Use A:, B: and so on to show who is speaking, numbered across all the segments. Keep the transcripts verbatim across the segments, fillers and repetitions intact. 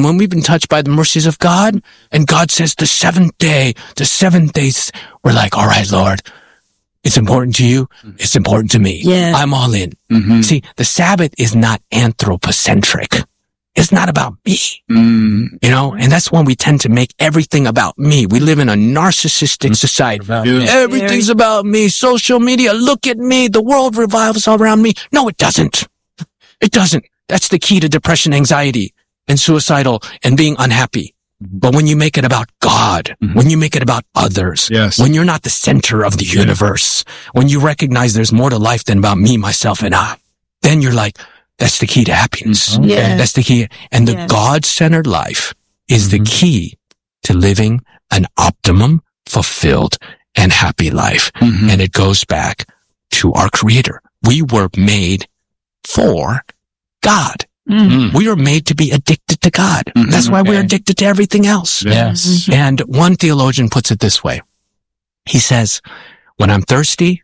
A: when we've been touched by the mercies of God, and God says the seventh day, the seventh days, we're like, all right, Lord, it's important to you. It's important to me.
B: Yeah.
A: I'm all in.
C: Mm-hmm.
A: See, the Sabbath is not anthropocentric. It's not about me,
C: Mm.
A: you know, and that's when we tend to make everything about me. We live in a narcissistic society.
C: Yeah.
A: Everything's about me. Social media, look at me. The world revolves around me. No, it doesn't. It doesn't. That's the key to depression, anxiety, and suicidal and being unhappy. But when you make it about God,
C: Mm-hmm.
A: when you make it about others,
C: Yes.
A: when you're not the center of the universe, when you recognize there's more to life than about me, myself, and I, then you're like, that's the key to happiness.
C: Mhm.
B: Yeah.
A: That's the key. And the
B: Yes.
A: God-centered life is the
C: Mhm.
A: key to living an optimum, fulfilled, and happy life.
C: Mhm.
A: And it goes back to our Creator. We were made for God.
B: Mm.
A: We were made to be addicted to God.
C: Mhm.
A: That's why we're
D: Okay.
A: addicted to everything else.
D: Yes.
A: And one theologian puts it this way. He says, when I'm thirsty,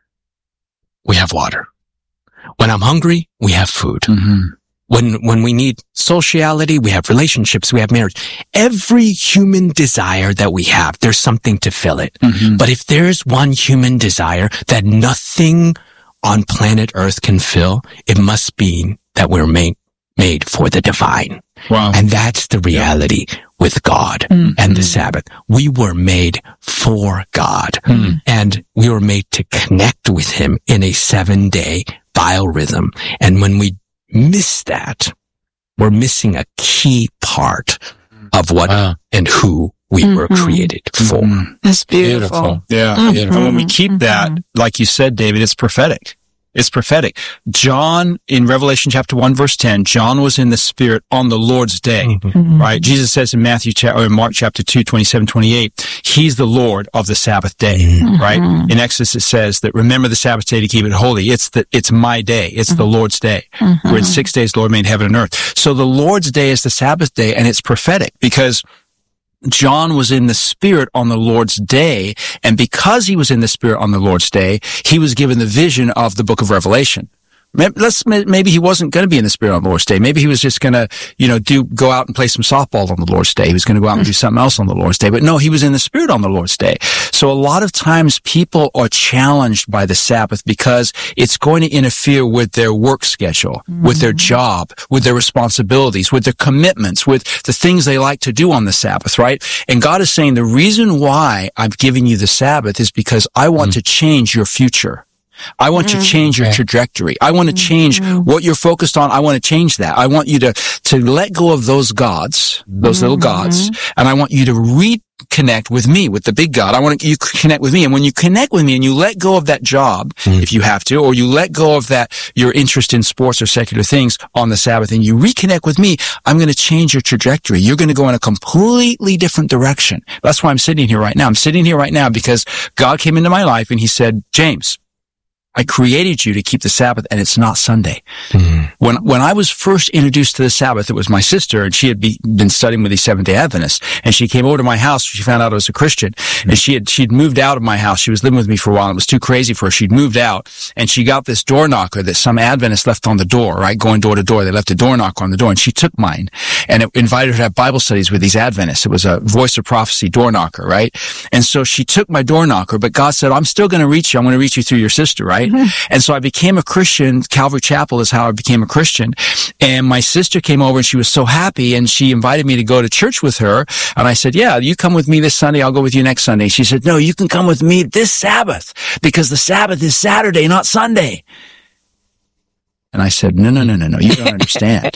A: we have water. When I'm hungry, we have food.
C: Mhm.
A: When, when we need sociality, we have relationships, we have marriage. Every human desire that we have, there's something to fill it.
C: Mhm.
A: But if there's one human desire that nothing on planet Earth can fill, it must be that we're made, made for the divine.
C: Wow.
A: And that's the reality with God
B: Mm.
A: and the Sabbath. We were made for God,
C: Mm.
A: and we were made to connect with Him in a seven-day biorhythm. And when we miss that, we're missing a key part of what
D: Wow.
A: and who we were
B: Mhm.
A: created for.
C: Mhm.
B: That's beautiful.
D: Beautiful.
C: Yeah.
B: Mhm.
D: Beautiful.
C: And when we keep that, like you said, David, it's prophetic. It's prophetic. John, in Revelation chapter one, verse ten, John was in the Spirit on the Lord's day,
B: Mhm.
C: right? Jesus says in Matthew, cha- or in Mark chapter two, twenty-seven, twenty-eight, He's the Lord of the Sabbath day,
A: Mhm.
C: right?
B: Mhm.
C: In Exodus, it says that remember the Sabbath day to keep it holy. It's the, it's my day. It's the Lord's day.
B: Mhm.
C: Where in six days, the Lord made heaven and earth. So the Lord's day is the Sabbath day, and it's prophetic because John was in the Spirit on the Lord's day, and because he was in the Spirit on the Lord's day, he was given the vision of the book of Revelation. Maybe, let's, maybe he wasn't going to be in the Spirit on the Lord's day. Maybe he was just going to, you know, do, go out and play some softball on the Lord's day. He was going to go out and do something else on the Lord's day. But no, he was in the Spirit on the Lord's day. So a lot of times people are challenged by the Sabbath because it's going to interfere with their work schedule, mm-hmm. with their job, with their responsibilities, with their commitments, with the things they like to do on the Sabbath, right? And God is saying the reason why I'm giving you the Sabbath is because I want mm-hmm. to change your future. I want to change your trajectory. I want to change what you're focused on. I want to change that. I want you to, to let go of those gods, those little gods, and I want you to reconnect with me, with the big God. I want you to connect with me. And when you connect with me and you let go of that job, mm. if you have to, or you let go of that, your interest in sports or secular things on the Sabbath, and you reconnect with me, I'm going to change your trajectory. You're going to go in a completely different direction. That's why I'm sitting here right now. I'm sitting here right now because God came into my life and He said, James, I created you to keep the Sabbath, and it's not Sunday. Mm. When when I was first introduced to the Sabbath, it was my sister, and she had be, been studying with these Seventh-day Adventists, and she came over to my house. She found out I was a Christian, mm. and she had she'd moved out of my house. She was living with me for a while, and it was too crazy for her. She'd moved out, and she got this door knocker that some Adventists left on the door, right, going door to door. They left a door knocker on the door, and she took mine, and it invited her to have Bible studies with these Adventists. It was a Voice of Prophecy door knocker, right? And so she took my door knocker, but God said, I'm still going to reach you. I'm going to reach you through your sister, right? And so I became a Christian. Calvary Chapel is how I became a Christian. And my sister came over and she was so happy and she invited me to go to church with her. And I said, yeah, you come with me this Sunday. I'll go with you next Sunday. She said, no, you can come with me this Sabbath because the Sabbath is Saturday, not Sunday. And I said, no, no, no, no, no, you don't understand.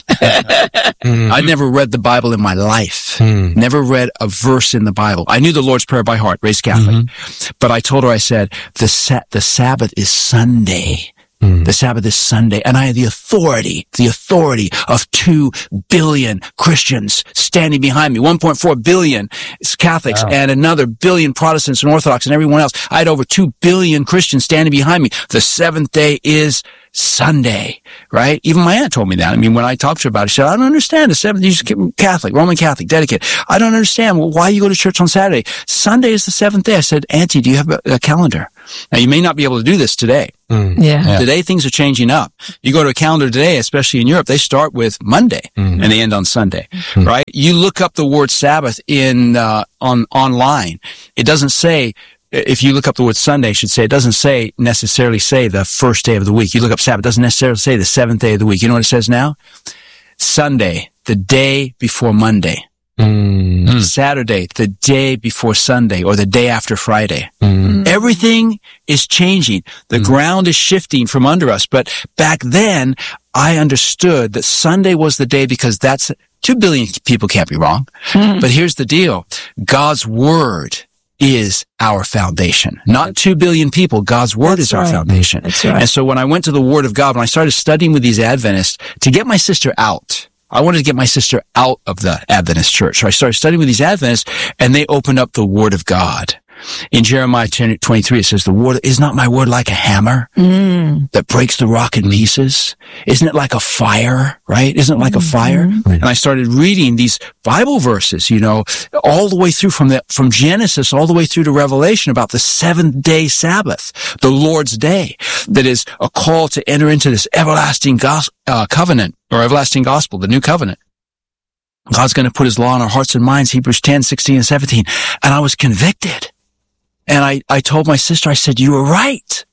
C: mm. I'd never read the Bible in my life. Mm. Never read a verse in the Bible. I knew the Lord's Prayer by heart, raised Catholic. Mm-hmm. But I told her, I said, the sa- the Sabbath is Sunday. Mm. The Sabbath is Sunday. And I have the authority, the authority of two billion Christians standing behind me. one point four billion Catholics wow. and another billion Protestants and Orthodox and everyone else. I had over two billion Christians standing behind me. The seventh day is Sunday, right? Even my aunt told me that. I mean, when I talked to her about it, she said, I don't understand. The seventh, you're Catholic, Roman Catholic, dedicated. I don't understand. Well, why you go to church on Saturday? Sunday is the seventh day. I said, Auntie, do you have a, a calendar? Now, you may not be able to do this today.
A: Mm.
B: Yeah.
C: Yeah. Today, things are changing up. You go to a calendar today, especially in Europe, they start with Monday mm. and they end on Sunday, mm. right? You look up the word Sabbath in, uh, on, online. It doesn't say, if you look up the word Sunday, I should say, it doesn't say, necessarily say the first day of the week. You look up Sabbath, it doesn't necessarily say the seventh day of the week. You know what it says now? Sunday, the day before Monday. Mm. Saturday, the day before Sunday, or the day after Friday. Mm. Everything is changing. The mm. ground is shifting from under us. But back then, I understood that Sunday was the day because that's, two billion people can't be wrong. Mm. But here's the deal. God's word is our foundation. Not two billion people. God's word
B: That's
C: is our
B: right.
C: foundation.
B: That's right.
C: And so when I went to the Word of God, when I started studying with these Adventists, to get my sister out, I wanted to get my sister out of the Adventist church. So I started studying with these Adventists, and they opened up the Word of God. In Jeremiah twenty-three, it says, the word, is not my word like a hammer mm. that breaks the rock in pieces? Isn't it like a fire, right? Isn't it like mm-hmm. a fire? Mm-hmm. And I started reading these Bible verses, you know, all the way through from the, from Genesis all the way through to Revelation about the seventh day Sabbath, the Lord's day, that is a call to enter into this everlasting gos- uh, covenant or everlasting gospel, the new covenant. God's going to put his law in our hearts and minds, Hebrews ten, sixteen, and seventeen. And I was convicted. And I, I told my sister, I said, you were right.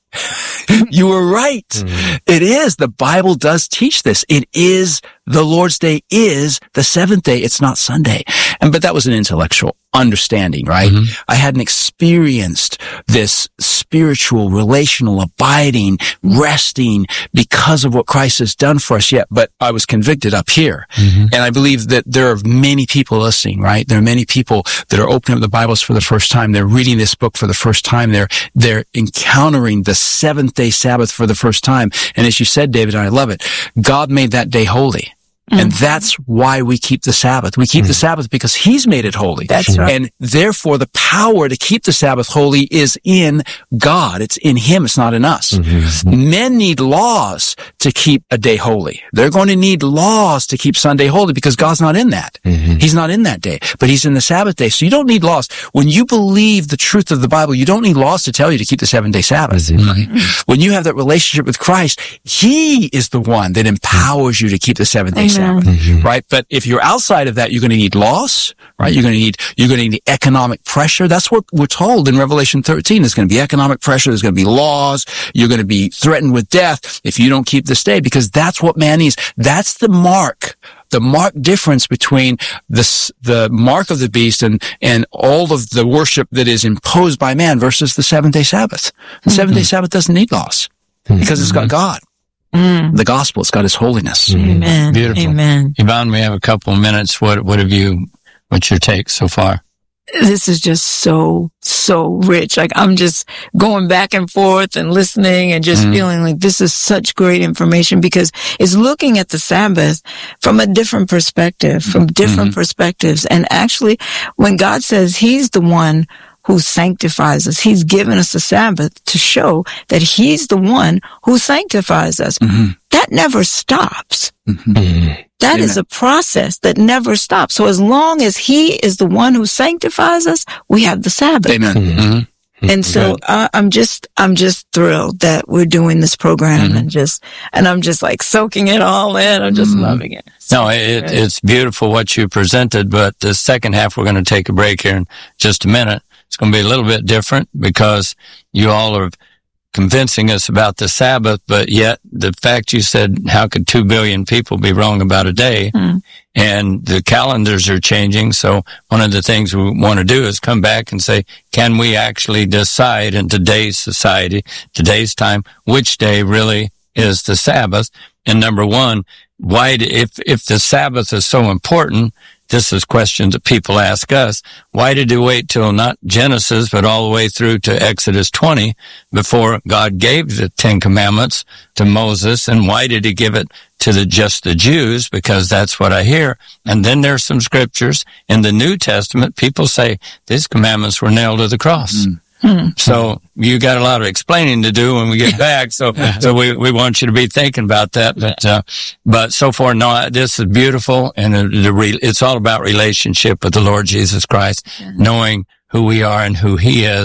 C: You were right. Mm-hmm. It is. The Bible does teach this. It is, the Lord's Day is the seventh day. It's not Sunday. And, but that was an intellectual understanding, right? Mm-hmm. I hadn't experienced this spiritual, relational, abiding, resting because of what Christ has done for us yet. But I was convicted up here. Mm-hmm. And I believe that there are many people listening, right? There are many people that are opening up the Bibles for the first time. They're reading this book for the first time. They're, they're encountering the seventh day Sabbath for the first time. And as you said, David, and I love it, God made that day holy. Mm-hmm. And that's why we keep the Sabbath. We keep mm-hmm. the Sabbath because he's made it holy.
B: That's right.
C: And therefore the power to keep the Sabbath holy is in God. It's in him. It's not in us. Mm-hmm. Men need laws to keep a day holy. They're going to need laws to keep Sunday holy because God's not in that. Mm-hmm. He's not in that day, but he's in the Sabbath day. So you don't need laws. When you believe the truth of the Bible, you don't need laws to tell you to keep the seven day Sabbath. Mm-hmm. When you have that relationship with Christ, he is the one that empowers you to keep the seventh day Sabbath, mm-hmm. right? But if you're outside of that, you're going to need laws, right? You're going to need, you're going to need economic pressure. That's what we're told in Revelation thirteen. There's going to be economic pressure. There's going to be laws. You're going to be threatened with death if you don't keep this day, because that's what man needs. That's the mark, the marked difference between the, the mark of the beast and, and all of the worship that is imposed by man versus the seventh day Sabbath. The mm-hmm. seventh day Sabbath doesn't need laws because mm-hmm. it's got God. Mm. The gospel, it's got his holiness.
B: Amen.
D: Beautiful.
B: Amen.
D: Yvonne, we have a couple of minutes. What, what have you, what's your take so far?
B: This is just so, so rich. Like I'm just going back and forth and listening and just mm. feeling like this is such great information because it's looking at the Sabbath from a different perspective, from different mm-hmm. perspectives. And actually, when God says he's the one who sanctifies us, he's given us the Sabbath to show that he's the one who sanctifies us. Mm-hmm. That never stops. Mm-hmm. That Amen. Is a process that never stops. So as long as he is the one who sanctifies us, we have the Sabbath.
C: Amen. Mm-hmm.
B: And so uh, I'm just, I'm just thrilled that we're doing this program mm-hmm. and just, and I'm just like soaking it all in. I'm just mm-hmm. loving it.
D: No, it, it's beautiful what you presented, but the second half, we're going to take a break here in just a minute. It's going to be a little bit different because you all are convincing us about the Sabbath, but yet the fact you said, how could two billion people be wrong about a day? Mm. And the calendars are changing. So one of the things we want to do is come back and say, can we actually decide in today's society, today's time, which day really is the Sabbath? And number one, why, if, if the Sabbath is so important, this is questions that people ask us. Why did he wait till not Genesis, but all the way through to Exodus twenty before God gave the Ten Commandments to Moses? And why did he give it to the just the Jews? Because that's what I hear. And then there's some scriptures in the New Testament. People say these commandments were nailed to the cross. Mm. Hmm. So you got a lot of explaining to do when we get back. So, so we, we want you to be thinking about that. But, uh, but so far, no, this is beautiful. And the, the re, it's all about relationship with the Lord Jesus Christ, mm-hmm. knowing who we are and who he is.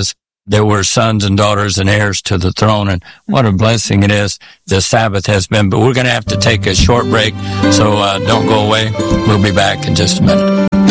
D: there were sons and daughters and heirs to the throne. And what a blessing it is the Sabbath has been. But we're going to have to take a short break, so uh, don't go away. We'll be back in just a minute.